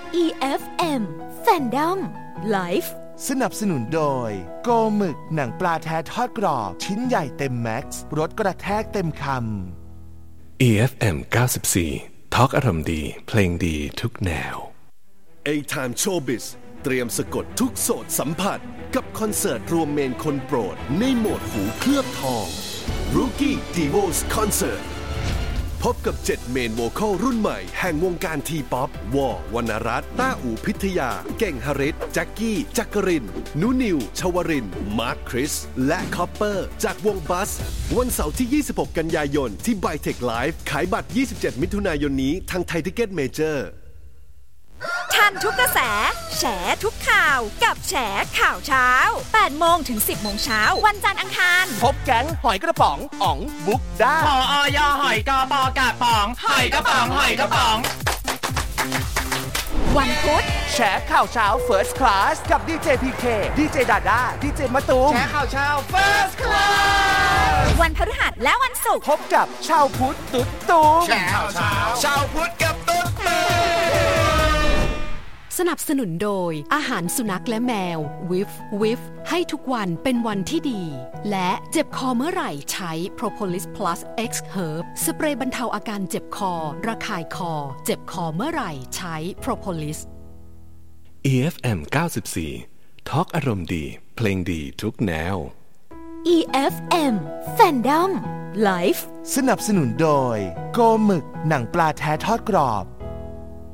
EFM Fandom Life สนับสนุนโดยโกหมึกหนังปลาแท้ทอดกรอบชิ้นใหญ่เต็มแม็กซ์รสกระแทกเต็มคำ EFM 94ทอล์กอารมณ์ดีเพลงดีทุกแนว A-Time Showbiz เตรียมสะกดทุกโสตสัมผัสกับคอนเสิร์ตรวมเมนคนโปรดในโหมดหูเคลือบทอง Rookie Divos Concert พบกับ 7 เมนโวคอลรุ่นใหม่แห่งวงการทีป๊อปวอวรรณรัตน์ต้าอู่พิทยาเก่งหฤทธิ์แจ็คกี้จักรินนุนิวชวรินทร์มาร์คคริสและคอปเปอร์จากวงบัสวันเสาร์ที่ 26 กันยายนที่ Bytech Live ขายบัตร 27 มิถุนายนนี้ทางไทยทิกเก็ตเมเจอร์ทันทุกกระแสแฉทุกข่าวกับแฉข่าวเช้า 8 โมงถึง 10 โมงเช้าวันจันทร์อังคารพบแก๊งหอยกระป๋องอ๋องบุ๊กด้าผอยหอยกปกะป๋องหอยกระป๋องหอยกระป๋องวันพุธแฉข่าวเช้า First Class กับดีเจพีเคดีเจดาด้าดีเจมะตูมแฉข่าวเช้า First Class วันพฤหัสและวันศุกร์พบกับชาวพุทธตุ๊ดตูมแฉข่าวเช้าชาวพุทธกับตุ๊ดตูมสนับสนุนโดยอาหารสุนัขและแมววิฟให้ทุกวันเป็นวันที่ดีและเจ็บคอเมื่อไหร่ใช้ Propolis Plus X Herb สเปรย์บรรเทาอาการเจ็บคอระคายคอเจ็บคอเมื่อไหร่ใช้ Propolis EFM 94ทอล์กอารมณ์ดีเพลงดีทุกแนว EFM Fandom Life สนับสนุนโดยโกหมึกหนังปลาแท้ทอดกรอบ